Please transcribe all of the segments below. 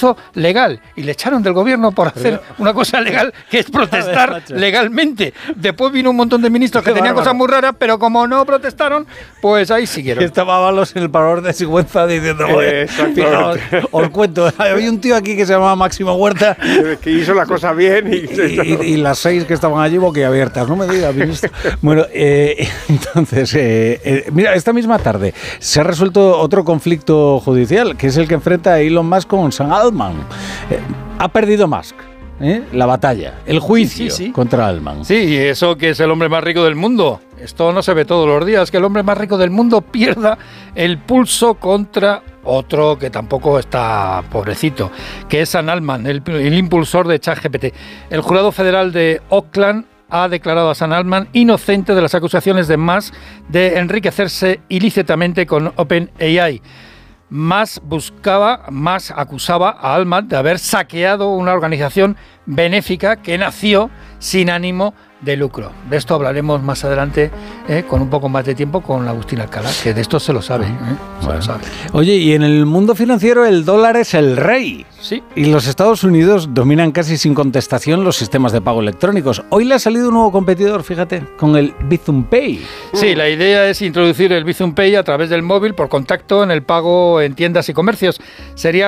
hizo legal y le echaron del gobierno por hacer una cosa legal, que es protestar legalmente. Después vino un montón de ministros que tenían cosas muy raras, pero como no protestaron, pues ahí siguieron. Que estaba Ábalos en el parador de Sigüenza diciendo, fijaos, os cuento, había un tío aquí que se llamaba Máximo Huerta que hizo la cosa bien y las 6 que estaban allí boquiabiertas, no me digas, ministro. Bueno, entonces, mira, esta misma tarde se ha resuelto otro conflicto judicial, que es el que enfrenta a Elon Musk con Sam Altman. Ha perdido Musk la batalla, el juicio contra Altman. Sí, y eso que es el hombre más rico del mundo. Esto no se ve todos los días, que el hombre más rico del mundo pierda el pulso contra otro que tampoco está pobrecito, que es Sam Altman, el impulsor de ChatGPT. El jurado federal de Oakland ha declarado a Sam Altman inocente de las acusaciones de Musk de enriquecerse ilícitamente con OpenAI. Musk acusaba a Altman de haber saqueado una organización benéfica que nació sin ánimo de lucro. De esto hablaremos más adelante con un poco más de tiempo con Agustín Alcalá, que de esto se lo sabe. Bueno. Oye, y en el mundo financiero el dólar es el rey. Sí. Y los Estados Unidos dominan casi sin contestación los sistemas de pago electrónicos. Hoy le ha salido un nuevo competidor, fíjate, con el Bizum Pay. Sí, la idea es introducir el Bizum Pay a través del móvil por contacto en el pago en tiendas y comercios. Sería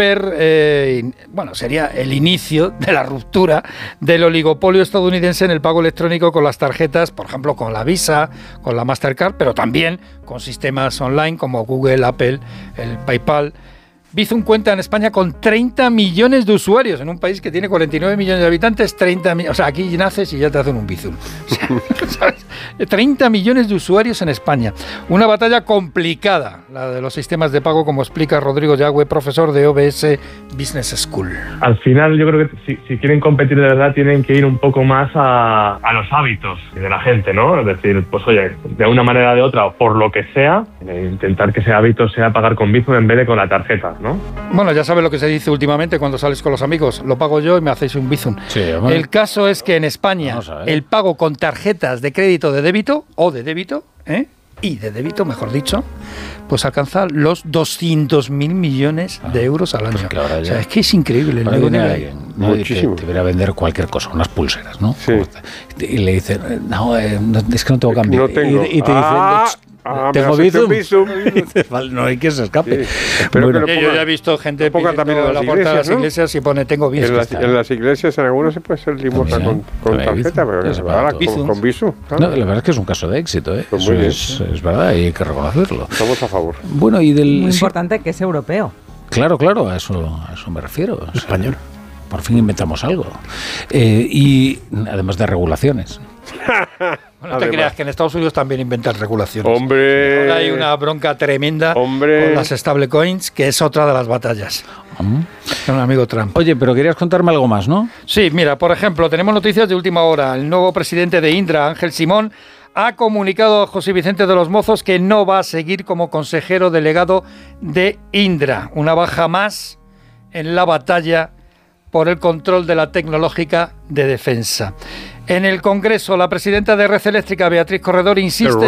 sería el inicio de la ruptura del oligopolio estadounidense en el pago electrónico con las tarjetas, por ejemplo, con la Visa, con la Mastercard, pero también con sistemas online como Google, Apple, el PayPal. Bizum cuenta en España con 30 millones de usuarios, en un país que tiene 49 millones de habitantes, 30 millones, o sea, aquí naces y ya te hacen un Bizum. ¿Sabes? 30 millones de usuarios en España. Una batalla complicada, la de los sistemas de pago, como explica Rodrigo Yagüe, profesor de OBS Business School. Al final, yo creo que si quieren competir de verdad, tienen que ir un poco más a los hábitos de la gente, ¿no? Es decir, pues oye, de una manera o de otra, o por lo que sea, intentar que ese hábito sea pagar con Bizum en vez de con la tarjeta, ¿no? Bueno, ya sabes lo que se dice últimamente cuando sales con los amigos. Lo pago yo y me hacéis un Bizum. Sí, bueno. El caso es que en España el pago con tarjetas de crédito de débito o de débito, y de débito, mejor dicho, pues alcanza los 200.000 millones de euros al año. Pues claro, o sea, es que es increíble el negocio que hay. Muchísimo. Te debería vender cualquier cosa, unas pulseras, ¿no? Sí. Y le dicen, no, es que no tengo cambio. No tengo. Y te dicen, ¿tengo Bizum? Vale, no hay que se escape. Sí. Bueno, Yo ya he visto gente pidiendo también en la puerta de las iglesias y pone tengo Bizum. En las iglesias, en algunas se puede hacer limosna con tarjeta, pero con Bizum. No, la verdad es que es un caso de éxito, ¿eh? Pues Eso es verdad y hay que reconocerlo. Estamos a favor. Bueno, y del... Muy importante que es europeo. Claro, a eso me refiero. Español. Por fin inventamos algo. Y además de regulaciones. No te creas que en Estados Unidos también inventan regulaciones. ¡Hombre! Ahora hay una bronca tremenda con las stablecoins, que es otra de las batallas. Con un amigo Trump. Oye, pero querías contarme algo más, ¿no? Sí, mira, por ejemplo, tenemos noticias de última hora. El nuevo presidente de Indra, Ángel Simón, ha comunicado a José Vicente de los Mozos que no va a seguir como consejero delegado de Indra. Una baja más en la batalla por el control de la tecnológica de defensa. En el Congreso, la presidenta de Red Eléctrica, Beatriz Corredor, insiste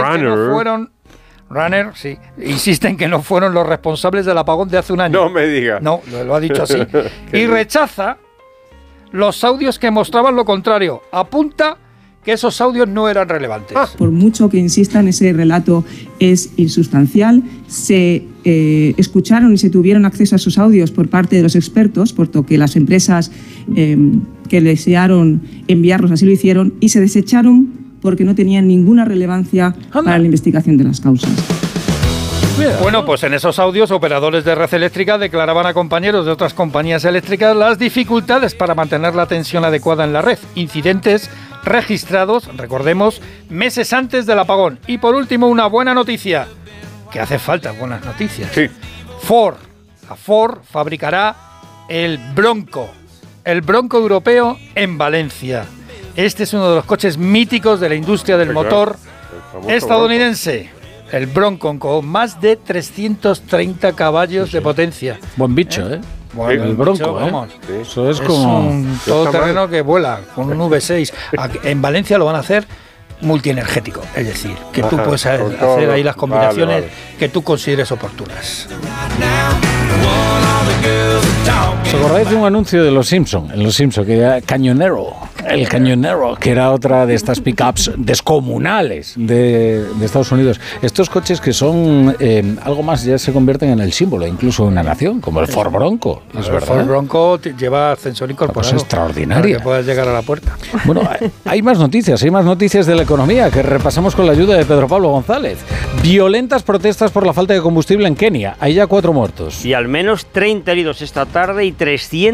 en que no fueron los responsables del apagón de hace un año. No me digas. No, lo ha dicho así. Y rechaza los audios que mostraban lo contrario. Apunta que esos audios no eran relevantes. Por mucho que insistan, ese relato es insustancial. Se escucharon y se tuvieron acceso a esos audios por parte de los expertos, puesto que las empresas que desearon enviarlos así lo hicieron, y se desecharon porque no tenían ninguna relevancia para la investigación de las causas. Bueno, pues en esos audios, operadores de Red Eléctrica declaraban a compañeros de otras compañías eléctricas las dificultades para mantener la tensión adecuada en la red. Incidentes registrados, recordemos, meses antes del apagón. Y por último, una buena noticia, que hace falta buenas noticias. Sí. Ford fabricará el Bronco europeo en Valencia. Este es uno de los coches míticos de la industria del motor estadounidense. El Bronco, con más de 330 caballos de potencia. Buen bicho, ¿eh? Bueno, el Bronco, vamos. Sí. Eso es como un todoterreno que vuela con un V6. En Valencia lo van a hacer multienergético, es decir, que tú puedes hacer ahí las combinaciones que tú consideres oportunas. ¿Os acordáis de un anuncio de Los Simpson? En Los Simpson, que era Cañonero. El Cañonero, que era otra de estas pickups descomunales de Estados Unidos. Estos coches que son algo más, ya se convierten en el símbolo, incluso de una nación, como el Ford Bronco. Es el verdad. Ford Bronco lleva ascensor incorporado. Pues extraordinaria. Para que puedas llegar a la puerta. Bueno, hay más noticias de la economía que repasamos con la ayuda de Pedro Pablo González. Violentas protestas por la falta de combustible en Kenia. Hay ya 4 muertos. Y al menos 30 heridos esta tarde y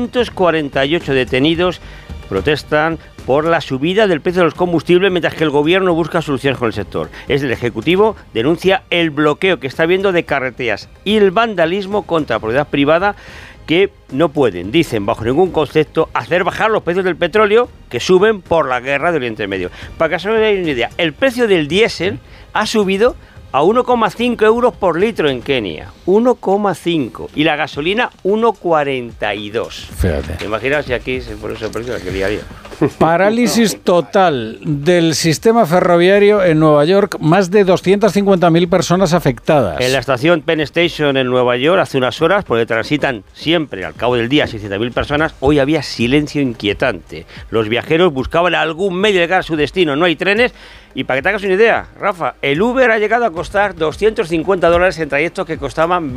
348 detenidos protestan por la subida del precio de los combustibles mientras que el gobierno busca soluciones con el sector. El Ejecutivo denuncia el bloqueo que está habiendo de carreteras y el vandalismo contra la propiedad privada que no pueden, dicen, bajo ningún concepto, hacer bajar los precios del petróleo que suben por la guerra de Oriente Medio. Para que os hagáis una idea, el precio del diésel ha subido a 1,5 euros por litro en Kenia. 1,5. Y la gasolina, 1,42. Fíjate. Imaginaos si aquí se pone ese precio aquel día a día. Parálisis total del sistema ferroviario en Nueva York. Más de 250.000 personas afectadas. En la estación Penn Station en Nueva York, hace unas horas, porque transitan siempre al cabo del día 600.000 personas, hoy había silencio inquietante. Los viajeros buscaban algún medio de llegar a su destino. No hay trenes. Y para que te hagas una idea, Rafa, el Uber ha llegado a costar $250 en trayectos que costaban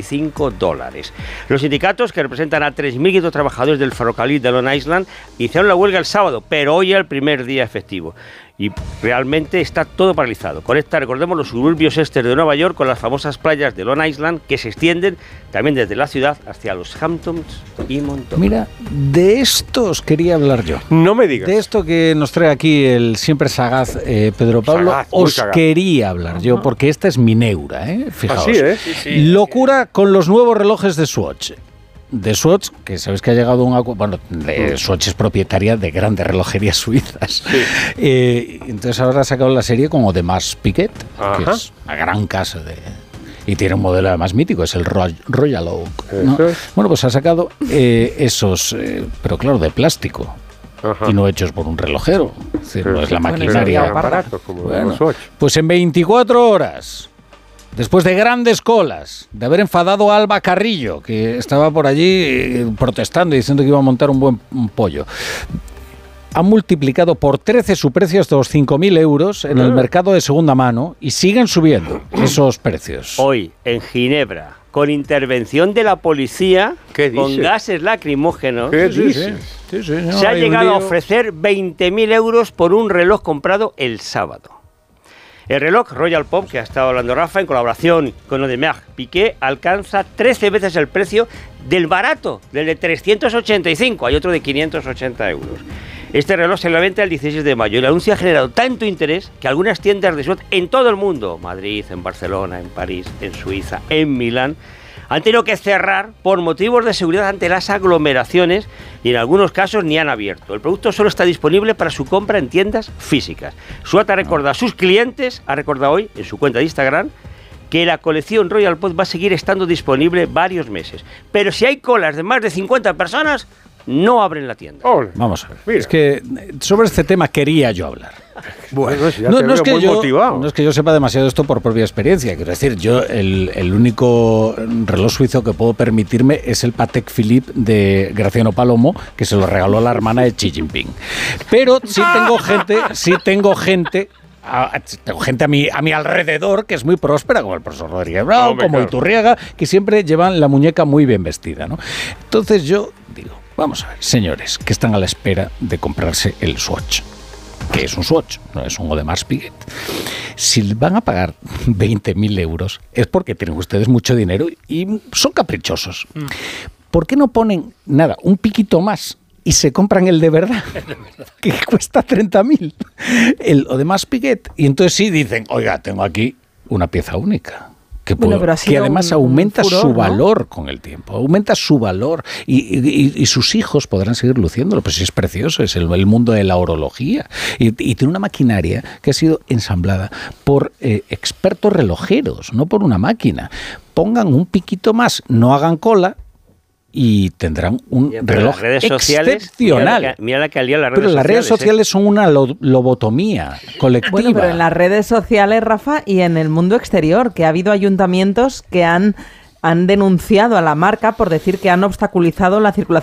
$25. Los sindicatos, que representan a 3.500 trabajadores del ferrocarril de Long Island, hicieron la huelga el sábado, pero hoy es el primer día efectivo. Y realmente está todo paralizado. Conecta, recordemos, los suburbios este de Nueva York con las famosas playas de Long Island, que se extienden también desde la ciudad hacia los Hamptons y Montauk. Mira, de estos quería hablar yo. No me digas. De esto que nos trae aquí el siempre sagaz Pedro Pablo, Sagaz, os sagaz. quería hablar yo, porque esta es mi neura, fijaos. Así, ¿eh? Sí. Locura con los nuevos relojes de Swatch. De Swatch, que sabéis que ha llegado un acuerdo. Bueno, Swatch es propietaria de grandes relojerías suizas. Entonces ahora ha sacado la serie como de Mas Piguet, que es una gran casa y tiene un modelo además mítico, es el Royal Oak, ¿no? Bueno, pues ha sacado esos, pero claro, de plástico. Ajá. Y no hechos por un relojero. Es decir, no es la Bueno, maquinaria. barato, como Bueno, los Swatch. pues en 24 horas, después de grandes colas, de haber enfadado a Alba Carrillo, que estaba por allí protestando y diciendo que iba a montar un buen pollo, han multiplicado por 13 su precio hasta los 5.000 euros en el mercado de segunda mano y siguen subiendo esos precios. Hoy, en Ginebra, con intervención de la policía, ¿Qué con dices? gases lacrimógenos, ¿Qué dices? se ha llegado a ofrecer 20.000 euros por un reloj comprado el sábado. El reloj Royal Pop, que ha estado hablando Rafa, en colaboración con Audemars Piguet, alcanza 13 veces el precio del barato, del de 385, hay otro de 580 euros. Este reloj se la venta el 16 de mayo y el anuncio ha generado tanto interés que algunas tiendas de Swatch en todo el mundo, Madrid, en Barcelona, en París, en Suiza, en Milán, han tenido que cerrar por motivos de seguridad ante las aglomeraciones y en algunos casos ni han abierto. El producto solo está disponible para su compra en tiendas físicas. Swatch ha recordado a sus clientes, ha recordado hoy en su cuenta de Instagram, que la colección Royal Pop va a seguir estando disponible varios meses. Pero si hay colas de más de 50 personas, no abren la tienda. Ole. Vamos a ver. Mira. Es que sobre este tema quería yo hablar. Bueno, si ya No, te no es veo que muy motivado. no es que yo sepa demasiado esto por propia experiencia. Quiero decir, yo el único reloj suizo que puedo permitirme es el Patek Philippe de Graciano Palomo, que se lo regaló la hermana de Xi Jinping. Pero sí tengo gente a mi alrededor que es muy próspera, como el profesor Rodríguez Brown, Hombre, como claro. Iturriaga, que siempre llevan la muñeca muy bien vestida, ¿no? Entonces yo digo, vamos a ver, señores, que están a la espera de comprarse el Swatch, que es un Swatch, no es un Audemars Piguet. Si van a pagar 20.000 euros es porque tienen ustedes mucho dinero y son caprichosos. ¿Por qué no ponen nada, un piquito más y se compran el de verdad? Que cuesta 30.000. El Audemars Piguet. Y entonces sí dicen, oiga, tengo aquí una pieza única. Que, Bueno, pero ha sido que además un aumenta furor, su ¿no? valor con el tiempo, aumenta su valor y sus hijos podrán seguir luciéndolo. Pues es precioso, es el mundo de la horología y tiene una maquinaria que ha sido ensamblada por expertos relojeros, no por una máquina. Pongan un piquito más, no hagan cola y tendrán un Pero reloj las redes sociales, excepcional. mira la que alía las redes Pero las redes sociales, sociales son una lobotomía colectiva. Bueno, pero en las redes sociales, Rafa, y en el mundo exterior, que ha habido ayuntamientos que han han denunciado a la marca por decir que han obstaculizado la circulación